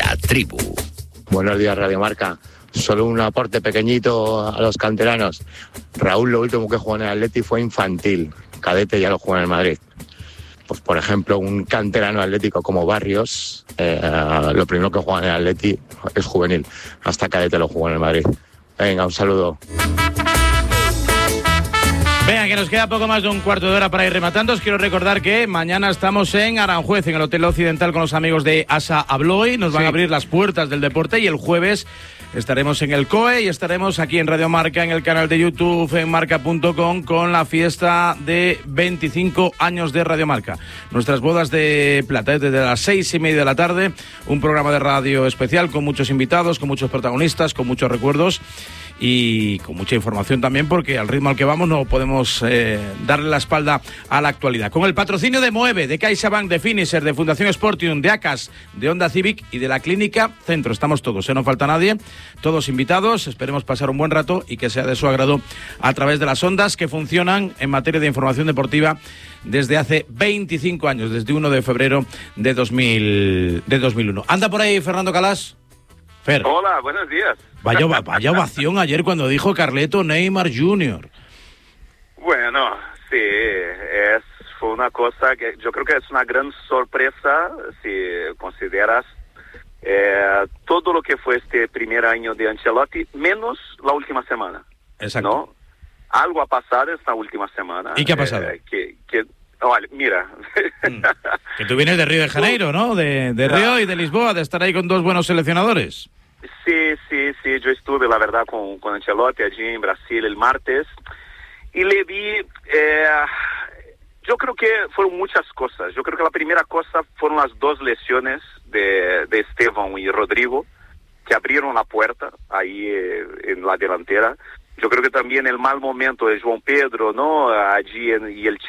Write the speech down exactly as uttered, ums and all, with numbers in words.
La Tribu. Buenos días, Radio Marca. Solo un aporte pequeñito a los canteranos. Raúl, lo último que jugó en el Atleti fue infantil. Cadete ya lo jugó en el Madrid. Pues, por ejemplo, un canterano atlético como Barrios, eh, lo primero que juega en el Atleti es juvenil. Hasta cadete lo jugó en el Madrid. Venga, un saludo. Venga, que nos queda poco más de un cuarto de hora para ir rematando. Os quiero recordar que mañana estamos en Aranjuez, en el Hotel Occidental, con los amigos de Asa Abloy. Nos van sí. a abrir las puertas del deporte y el jueves estaremos en el C O E y estaremos aquí en Radio Marca, en el canal de YouTube, en marca punto com, con la fiesta de veinticinco años de Radio Marca. Nuestras bodas de plata, desde las seis y media de la tarde, un programa de radio especial con muchos invitados, con muchos protagonistas, con muchos recuerdos y con mucha información también, porque al ritmo al que vamos no podemos eh, darle la espalda a la actualidad. Con el patrocinio de Moeve, de CaixaBank, de Finisher, de Fundación Sportium, de ACAS, de Honda Civic y de la Clínica Centro. Estamos todos, ¿eh? No falta nadie, todos invitados. Esperemos pasar un buen rato y que sea de su agrado a través de las ondas que funcionan en materia de información deportiva desde hace veinticinco años, desde uno de febrero de, dos mil, de dos mil uno. ¿Anda por ahí Fernando Calas? Fer. Hola, buenos días. Vaya, vaya ovación ayer cuando dijo Carleto Neymar junior Bueno, sí, es, fue una cosa que yo creo que es una gran sorpresa si consideras eh, todo lo que fue este primer año de Ancelotti, menos la última semana. Exacto. ¿No? Algo ha pasado esta última semana. ¿Y qué ha pasado? Eh, que, que, vale, mira. Mm. Que tú vienes de Río de Janeiro, ¿no? De, de Río y de Lisboa, de estar ahí con dos buenos seleccionadores. Sí, sí, sí, yo estuve, la verdad, con, con Ancelotti allí en Brasil el martes y le vi, eh, yo creo que fueron muchas cosas. Yo creo que la primera cosa fueron las dos lesiones de, de Esteban y Rodrigo, que abrieron la puerta ahí eh, en la delantera. Yo creo que también el mal momento de João Pedro, ¿no? Allí en, y el